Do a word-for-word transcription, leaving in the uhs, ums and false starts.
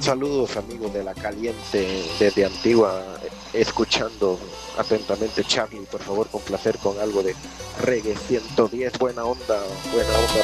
Saludos amigos de la caliente desde Antigua, escuchando atentamente. Charlie, por favor, complacer con algo de reggae ciento diez, buena onda, buena onda.